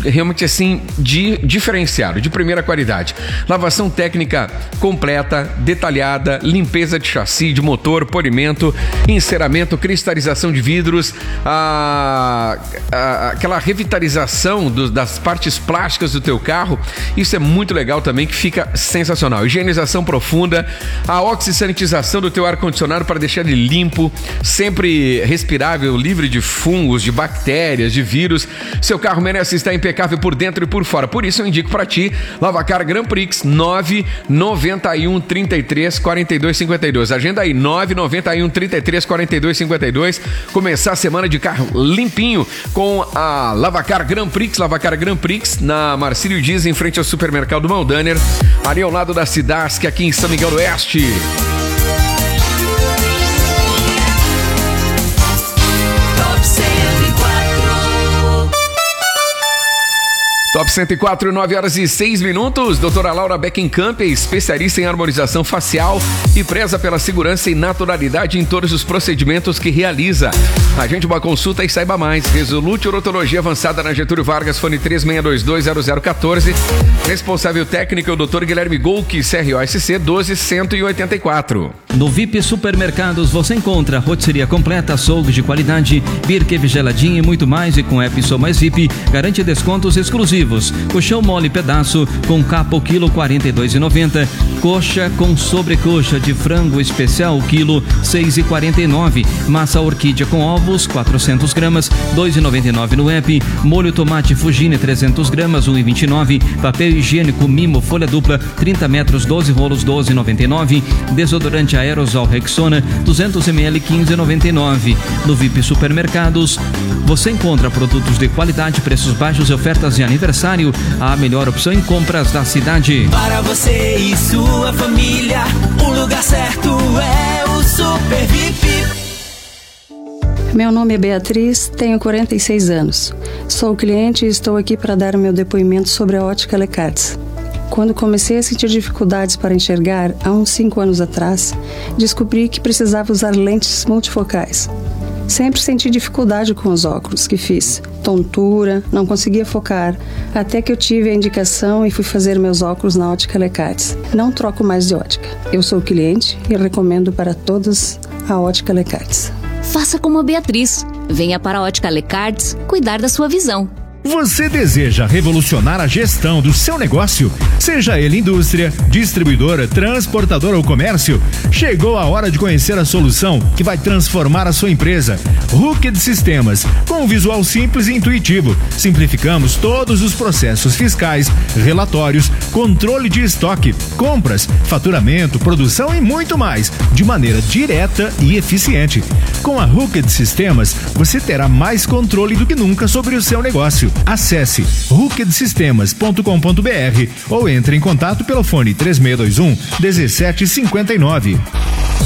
realmente assim diferenciado, de primeira qualidade. Lavação técnica completa, detalhada, limpeza de chassi, de motor, polimento, enceramento, cristalização de vidros, aquela revitalização das partes plásticas do teu carro. Isso é muito legal também, que fica sensacional. Higienização profunda, a oxisanitização do teu ar-condicionado para deixar ele limpo, sempre respirável, livre de fungos, de bactérias, de vírus. Seu carro merece estar impecável por dentro e por fora. Por isso eu indico para ti Lavacar Grand Prix 991 33 42 52. Agenda aí 991 33 42 52. Começar a semana de carro limpinho com a Lavacar Grand Prix. Lavacar Grand Prix na Marcílio Dias, em frente ao supermercado Maldaner, ali ao lado da Cidasc, aqui em São Miguel do Oeste. Top 104, 9 horas e 6 minutos. Doutora Laura Beckenkamp é especialista em harmonização facial e preza pela segurança e naturalidade em todos os procedimentos que realiza. Agende uma consulta e saiba mais. Resolute Urologia Avançada na Getúlio Vargas, fone 36220014. Responsável técnico é o Dr. Guilherme Golke, CROSC 12184. No VIP Supermercados você encontra rotisseria completa, açougue de qualidade, birque geladinho e muito mais. E com app Sou Mais VIP, garante descontos exclusivos. Coxão mole pedaço com capa o quilo R$42,90. Coxa com sobrecoxa de frango especial o quilo R$6,49. Massa orquídea com ovos 400 gramas R$2,99 no app. Molho tomate Fugine 300 gramas R$1,29. Papel higiênico Mimo folha dupla 30 metros 12 rolos R$12,99. Desodorante aerosol Rexona 200 ml R$15,99. No VIP Supermercados você encontra produtos de qualidade, preços baixos e ofertas de aniversário. A melhor opção em compras da cidade. Para você e sua família, o lugar certo é o Super VIP. Meu nome é Beatriz, tenho 46 anos. Sou cliente e estou aqui para dar meu depoimento sobre a ótica Lecarts. Quando comecei a sentir dificuldades para enxergar, há uns 5 anos atrás, descobri que precisava usar lentes multifocais. Sempre senti dificuldade com os óculos que fiz, tontura, não conseguia focar, até que eu tive a indicação e fui fazer meus óculos na ótica Lecarts. Não troco mais de ótica. Eu sou cliente e recomendo para todos a ótica Lecarts. Faça como a Beatriz. Venha para a ótica Lecarts cuidar da sua visão. Você deseja revolucionar a gestão do seu negócio? Seja ele indústria, distribuidora, transportadora ou comércio? Chegou a hora de conhecer a solução que vai transformar a sua empresa. Hooked Sistemas. Com um visual simples e intuitivo, simplificamos todos os processos fiscais, relatórios, controle de estoque, compras, faturamento, produção e muito mais, de maneira direta e eficiente. Com a Hooked Sistemas, você terá mais controle do que nunca sobre o seu negócio. Acesse hookedsistemas.com.br ou entre em contato pelo fone 3621 1759.